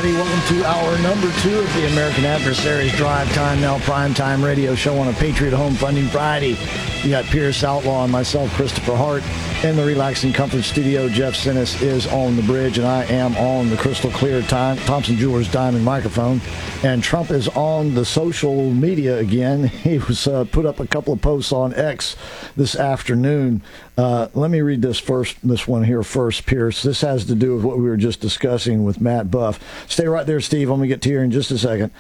everybody. Welcome to hour number 2 of the American Adversaries Drive Time Now Primetime Radio Show on a Patriot Home Funding Friday. You got Pierce Outlaw and myself, Christopher Hart, in the Relaxing Comfort Studio. Jeff Sinnis is on the bridge, and I am on the crystal clear Thompson Jewelers Diamond microphone. And Trump is on the social media again. He was put up a couple of posts on X this afternoon. Let me read this one here first, Pierce. This has to do with what we were just discussing with Matt Buff. Stay right there, Steve. I'm going to get to you in just a second.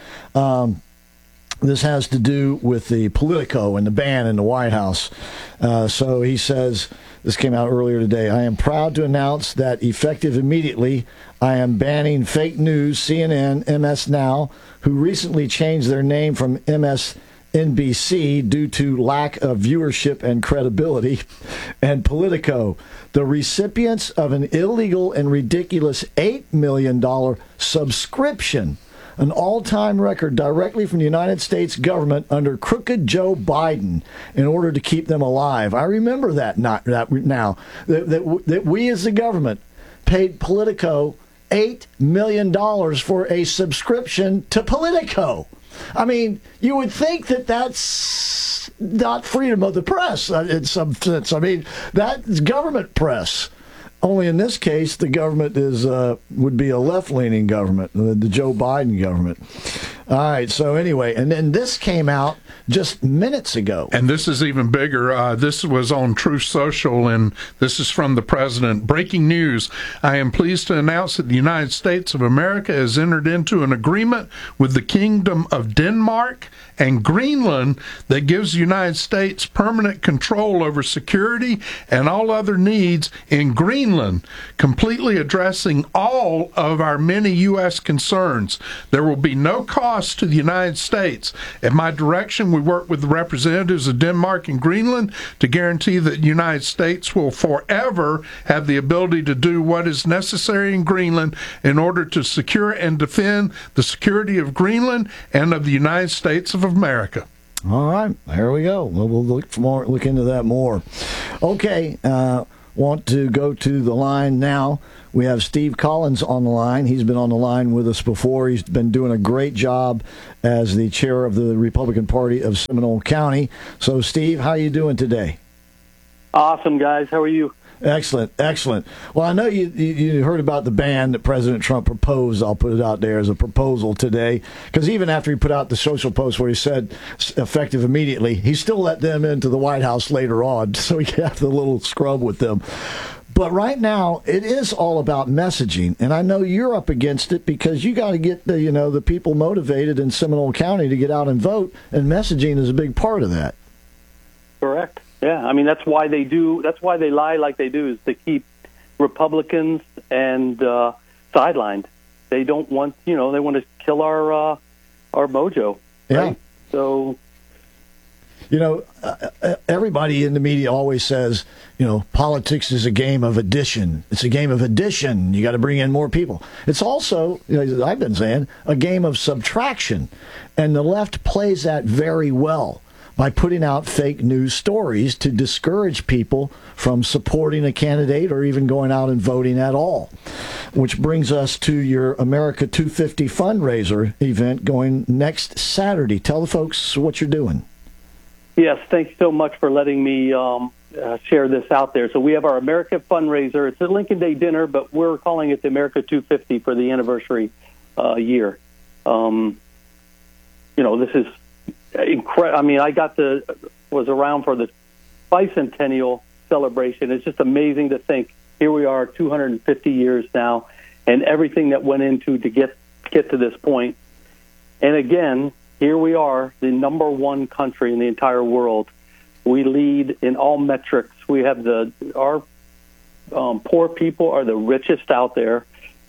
This has to do with the Politico and the ban in the White House. So he says, this came out earlier today, I am proud to announce that effective immediately, I am banning fake news, CNN, MS Now, who recently changed their name from MSNBC due to lack of viewership and credibility, and Politico, the recipients of an illegal and ridiculous $8 million subscription, an all-time record directly from the United States government under crooked Joe Biden in order to keep them alive. I remember that now, that we as the government paid Politico $8 million for a subscription to Politico. I mean, you would think that that's not freedom of the press in some sense. I mean, that's government press. Only in this case, the government would be a left-leaning government, the Joe Biden government. All right, so anyway, and then this came out just minutes ago. And this is even bigger. This was on Truth Social, and this is from the president. Breaking news. I am pleased to announce that the United States of America has entered into an agreement with the Kingdom of Denmark and Greenland that gives the United States permanent control over security and all other needs in Greenland, completely addressing all of our many U.S. concerns. There will be no cost to the United States. At my direction, we work with the representatives of Denmark and Greenland to guarantee that the United States will forever have the ability to do what is necessary in Greenland in order to secure and defend the security of Greenland and of the United States of America. All right, there we go. We'll look into that more. Okay, want to go to the line now. We have Steve Collins on the line. He's been on the line with us before. He's been doing a great job as the chair of the Republican Party of Seminole County. So, Steve, how are you doing today? Awesome, guys. How are you? Excellent, excellent. Well, I know you heard about the ban that President Trump proposed. I'll put it out there as a proposal today, because even after he put out the social post where he said effective immediately, he still let them into the White House later on, so he could have the little scrub with them. But right now, it is all about messaging, and I know you're up against it because you got to get the people motivated in Seminole County to get out and vote, and messaging is a big part of that. Correct. Yeah, I mean that's why they lie like they do, is to keep Republicans and sidelined. They don't want they want to kill our mojo. Right? Yeah. So. Everybody in the media always says, politics is a game of addition. It's a game of addition. You got to bring in more people. It's also, I've been saying, a game of subtraction. And the left plays that very well by putting out fake news stories to discourage people from supporting a candidate or even going out and voting at all. Which brings us to your America 250 fundraiser event going next Saturday. Tell the folks what you're doing. Yes, thanks so much for letting me share this out there. So we have our America fundraiser. It's a Lincoln Day dinner, but we're calling it the America 250 for the anniversary year. This is incredible. I mean, was around for the bicentennial celebration. It's just amazing to think here we are 250 years now, and everything that went into to get to this point. And again, here we are, the number one country in the entire world. We lead in all metrics. We have our poor people are the richest out there.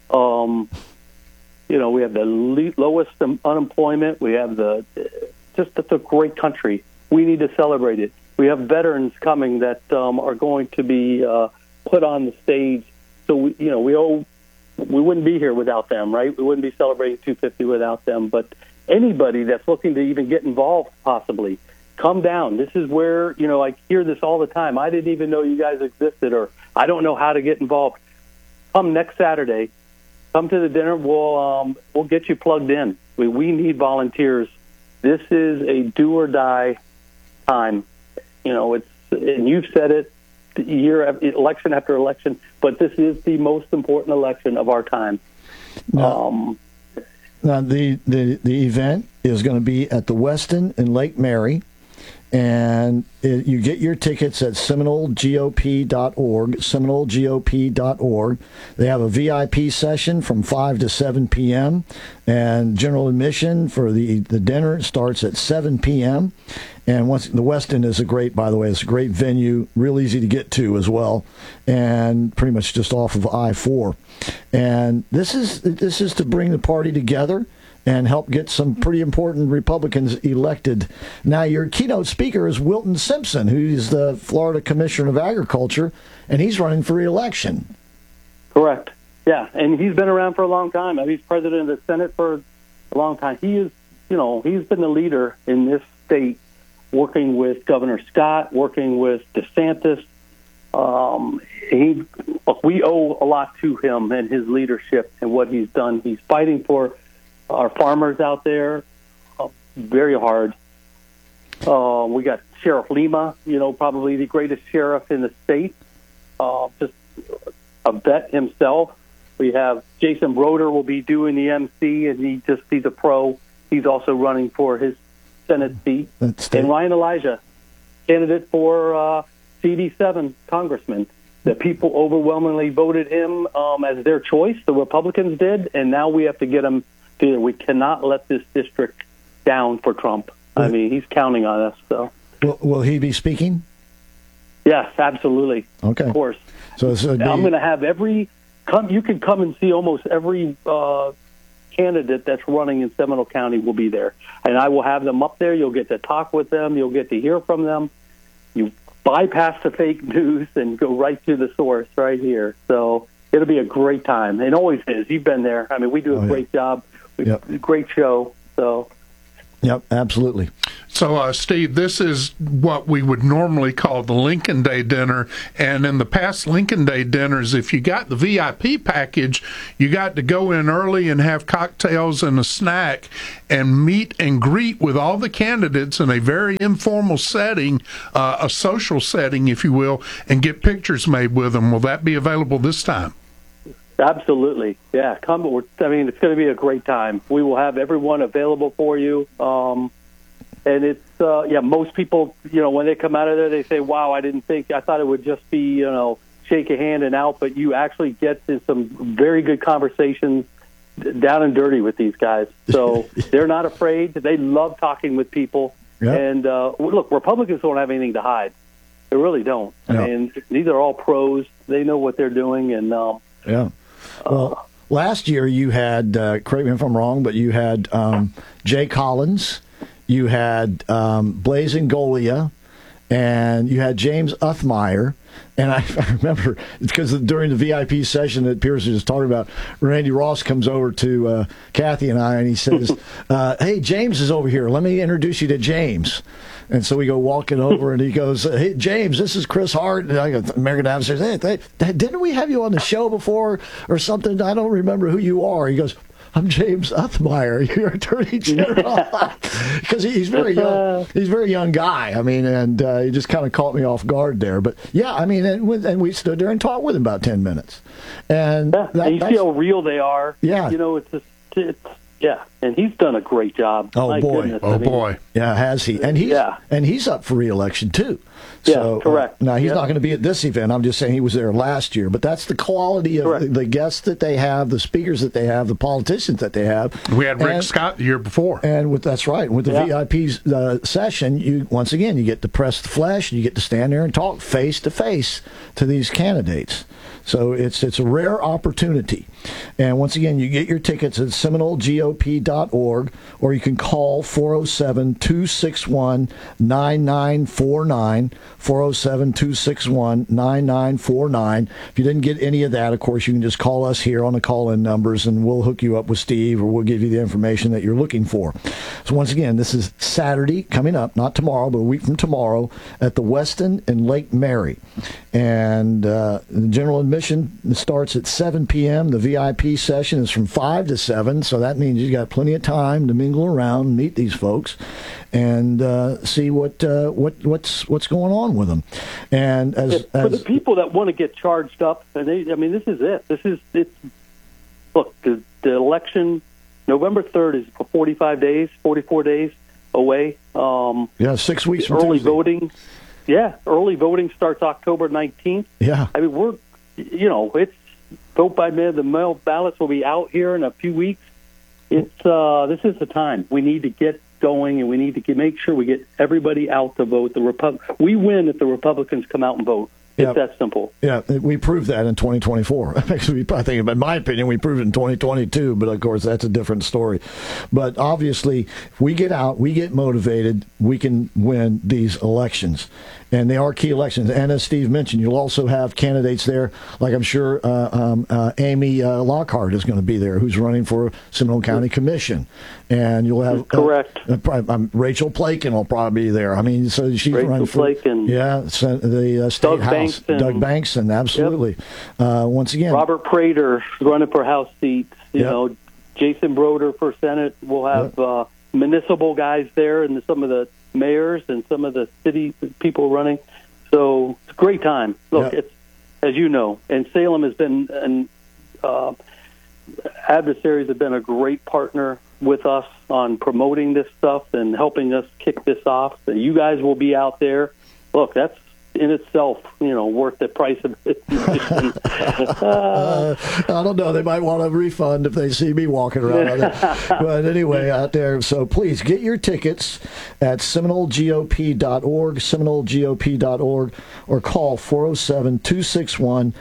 We have the lowest unemployment. We have it's a great country. We need to celebrate it. We have veterans coming that are going to be put on the stage. So we wouldn't be here without them, right? We wouldn't be celebrating 250 without them. But anybody that's looking to even get involved, possibly, come down. This is where, I hear this all the time. I didn't even know you guys existed, or I don't know how to get involved. Come next Saturday, come to the dinner. We'll get you plugged in. We need volunteers. This is a do or die time. And you've said it, election after election, but this is the most important election of our time. Now, the event is going to be at the Westin in Lake Mary, and you get your tickets at SeminoleGOP.org, SeminoleGOP.org. They have a VIP session from 5 to 7 p.m., and general admission for the dinner starts at 7 p.m., and the Westin is by the way, it's a great venue, real easy to get to as well, and pretty much just off of I-4. And this is to bring the party together and help get some pretty important Republicans elected. Now, your keynote speaker is Wilton Simpson, who's the Florida Commissioner of Agriculture, and he's running for re-election. Correct. Yeah, and he's been around for a long time. He's president of the Senate for a long time. He's been the leader in this state, working with Governor Scott, working with DeSantis. We owe a lot to him and his leadership and what he's done. He's fighting for our farmers out there, very hard. We got Sheriff Lima, probably the greatest sheriff in the state, just a vet himself. We have Jason Broder will be doing the MC, and he's a pro. He's also running for his Senate seat. And Ryan Elijah, candidate for CD7 congressman. The people overwhelmingly voted him as their choice. The Republicans did, and now we have to get him. We cannot let this district down for Trump. He's counting on us. So, will he be speaking? Yes, absolutely. Okay, of course. So I'm going to have you can come and see almost every candidate that's running in Seminole County will be there, and I will have them up there. You'll get to talk with them. You'll get to hear from them. You bypass the fake news and go right to the source right here. So it'll be a great time. It always is. You've been there. We do a great job. Great show. So. Yep, absolutely. So, Steve, this is what we would normally call the Lincoln Day dinner. And in the past Lincoln Day dinners, if you got the VIP package, you got to go in early and have cocktails and a snack and meet and greet with all the candidates in a very informal setting, a social setting, if you will, and get pictures made with them. Will that be available this time? Absolutely. Yeah, come. It's going to be a great time. We will have everyone available for you. And it's, most people, when they come out of there, they say, wow, I thought it would just be, shake a hand and out, but you actually get to some very good conversations down and dirty with these guys. So they're not afraid. They love talking with people. Yep. And look, Republicans don't have anything to hide. They really don't. Yep. These are all pros. They know what they're doing. And, yeah. Well, last year you had, correct me if I'm wrong, but you had Jay Collins, you had Blaise Ngolia, and you had James Uthmeyer. And I remember, because during the VIP session that Pierce was talking about, Randy Ross comes over to Kathy and I, and he says, hey, James is over here. Let me introduce you to James. And so we go walking over, and he goes, hey, James, this is Chris Hart. And I go, American Adversaries, hey, didn't we have you on the show before or something? I don't remember who you are. He goes, I'm James Uthmeyer, your Attorney General. Because he's very young. He's a very young guy. And he just kind of caught me off guard there. But yeah, and we stood there and talked with him about 10 minutes. And you see how real they are. Yeah. Yeah, and he's done a great job. Oh, my boy. Goodness. Boy. Yeah, has he? And he's up for re-election, too. So, correct. Now, he's not going to be at this event. I'm just saying he was there last year. But that's the quality of the guests that they have, the speakers that they have, the politicians that they have. We had Rick Scott the year before. And that's right. With the VIP session, you get to press the flesh, and you get to stand there and talk face-to-face to these candidates. So it's a rare opportunity. And once again, you get your tickets at SeminoleGOP.org, or you can call 407-261-9949, 407-261-9949. If you didn't get any of that, of course, you can just call us here on the call-in numbers, and we'll hook you up with Steve, or we'll give you the information that you're looking for. So once again, this is Saturday coming up, not tomorrow, but a week from tomorrow, at the Westin in Lake Mary. And the general admission starts at 7 p.m. The VIP session is from 5 to 7, so that means you got plenty of time to mingle around, meet these folks, and see what's going on with them. And for the people that want to get charged up, and this is it. Look, the election, November 3rd is for 44 days away. 6 weeks from early Tuesday. voting. Yeah, early voting starts October 19th. Yeah. I mean, it's vote by mail. The mail ballots will be out here in a few weeks. This is the time. We need to get going, and we need to make sure we get everybody out to vote. We win if the Republicans come out and vote. It's that simple. Yeah, we proved that in 2024. I think, in my opinion, we proved it in 2022, but of course, that's a different story. But obviously, if we get out, we get motivated, we can win these elections. And they are key elections. And as Steve mentioned, you'll also have candidates there, like I'm sure Amy Lockhart is going to be there, who's running for Seminole County Commission. And you'll have correct. Rachel Plakin will probably be there. I mean, so she's running for the state house. Doug Bankson, absolutely. Yep. Once again, Robert Prater running for House seats. You know, Jason Broder for Senate. We'll have municipal guys there, and some of the mayors and some of the city people running. So it's a great time. Look, it's, as you know, and Salem has been, adversaries have been a great partner with us on promoting this stuff and helping us kick this off. So you guys will be out there. Look, that's in itself, worth the price of it. I don't know. They might want a refund if they see me walking around. But anyway, out there. So please get your tickets at SeminoleGOP.org, SeminoleGOP.org, or call 407-261-9949,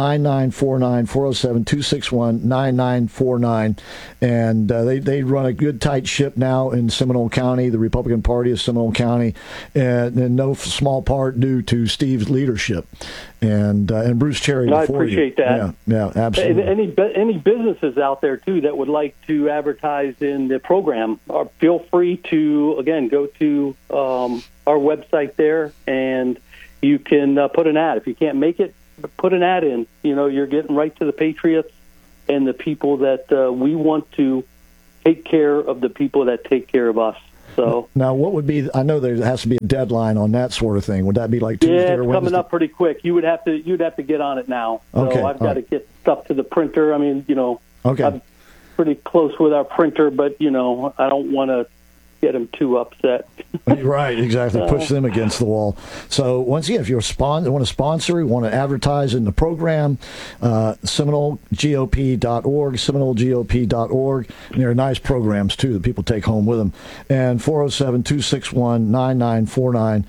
407-261-9949. And they run a good, tight ship now in Seminole County, the Republican Party of Seminole County, and in no small part due to Steve's leadership and Bruce Cherry. I appreciate that. Yeah, absolutely. Any businesses out there too that would like to advertise in the program, feel free to again go to our website there, and you can put an ad. If you can't make it, put an ad in. You're getting right to the Patriots and the people that we want to take care of, the people that take care of us. So now, what would be? I know there has to be a deadline on that sort of thing. Would that be like Tuesday or Wednesday? Yeah, it's coming up pretty quick. You'd have to get on it now. So okay, I've got to get stuff to the printer. I mean, okay. I'm pretty close with our printer, but I don't want to get them too upset. Right, exactly. Push them against the wall. So once again, if you want to sponsor, you want to advertise in the program, SeminoleGOP.org, SeminoleGOP.org. And there are nice programs, too, that people take home with them. And 407-261-9949,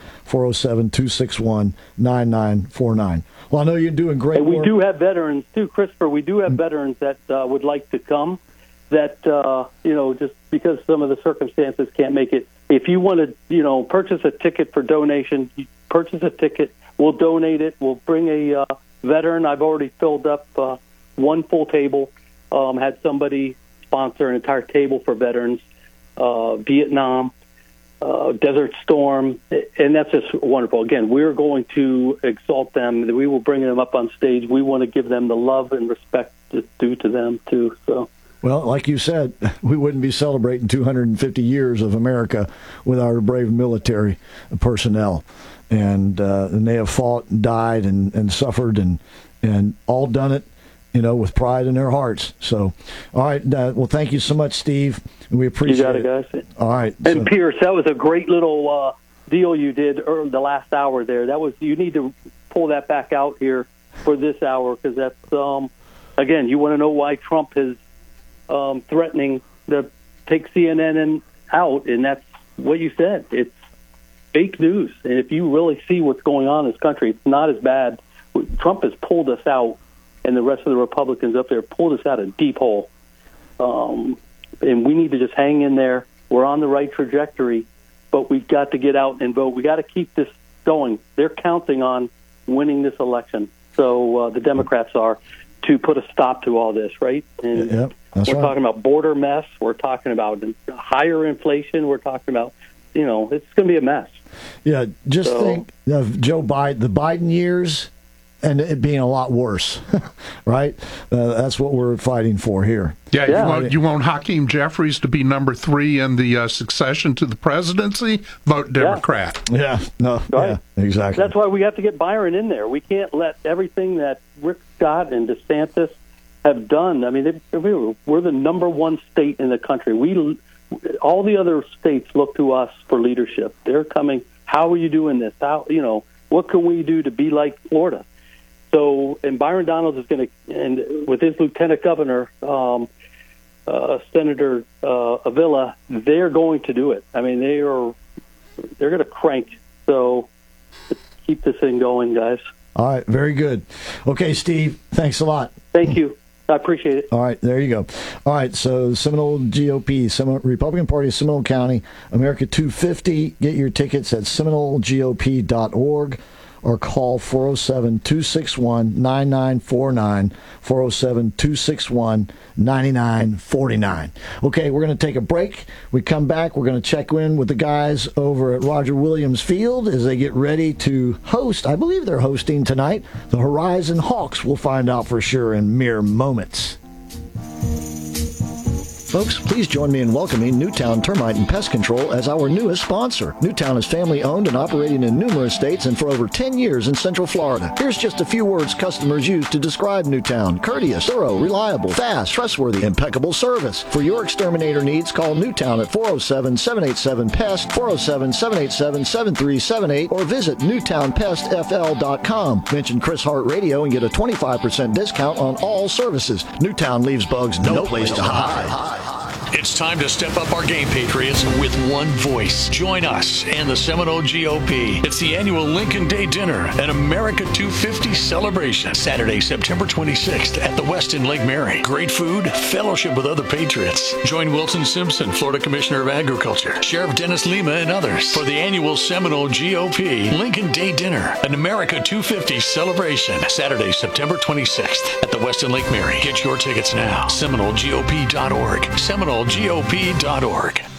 407-261-9949. Well, I know you're doing great work. We do have veterans, too, Christopher. We do have veterans that would like to come. That just because some of the circumstances can't make it. If you want to, purchase a ticket for donation, you purchase a ticket. We'll donate it. We'll bring a veteran. I've already filled up one full table. Had somebody sponsor an entire table for veterans, Vietnam, Desert Storm, and that's just wonderful. Again, we're going to exalt them. We will bring them up on stage. We want to give them the love and respect that's due to them too. So. Well, like you said, we wouldn't be celebrating 250 years of America with our brave military personnel. And they have fought and died and suffered and all done it, with pride in their hearts. So, all right. Well, thank you so much, Steve. We appreciate it. You got it, guys. All right. And Pierce, that was a great little deal you did the last hour there. You need to pull that back out here for this hour, because that's, again, you want to know why Trump is threatening to take CNN out, and that's what you said. It's fake news. And if you really see what's going on in this country, it's not as bad. Trump has pulled us out, and the rest of the Republicans up there pulled us out a deep hole. And we need to just hang in there. We're on the right trajectory, but we've got to get out and vote. We got to keep this going. They're counting on winning this election. So the Democrats are, to put a stop to all this, right? And we're talking about border mess. We're talking about higher inflation. We're talking about, it's going to be a mess. Yeah, think of Joe Biden, the Biden years, and it being a lot worse, right? That's what we're fighting for here. Yeah, you want Hakeem Jeffries to be number 3 in the succession to the presidency? Vote Democrat. Yeah, no, right. Yeah, exactly. That's why we have to get Byron in there. We can't let everything that Rick Scott and DeSantis have done. I mean, we're the number 1 state in the country. All the other states look to us for leadership. They're coming. How are you doing this? What can we do to be like Florida? So, and Byron Donalds is going to, and with his lieutenant governor, Senator Avila, they're going to do it. I mean, they're going to crank. So, keep this thing going, guys. All right, very good. Okay, Steve, thanks a lot. Thank you. I appreciate it. All right, there you go. All right, so Seminole GOP, Republican Party of Seminole County, America 250. Get your tickets at SeminoleGOP.org or call 407-261-9949, 407-261-9949. Okay, we're going to take a break. We come back, we're going to check in with the guys over at Roger Williams Field as they get ready to host. I believe they're hosting tonight the Horizon Hawks. We'll find out for sure in mere moments. Folks, please join me in welcoming Newtown Termite and Pest Control as our newest sponsor. Newtown is family-owned and operating in numerous states and for over 10 years in Central Florida. Here's just a few words customers use to describe Newtown. Courteous, thorough, reliable, fast, trustworthy, impeccable service. For your exterminator needs, call Newtown at 407-787-PEST, 407-787-7378, or visit NewtownPestFL.com. Mention Chris Hart Radio and get a 25% discount on all services. Newtown leaves bugs no place to hide. It's time to step up our game, Patriots, with one voice. Join us and the Seminole GOP. It's the annual Lincoln Day Dinner and America 250 celebration. Saturday, September 26th at the Westin Lake Mary. Great food, fellowship with other Patriots. Join Wilson Simpson, Florida Commissioner of Agriculture, Sheriff Dennis Lima, and others for the annual Seminole GOP Lincoln Day Dinner and America 250 celebration. Saturday, September 26th at the Westin Lake Mary. Get your tickets now. SeminoleGOP.org. SeminoleGOP.org.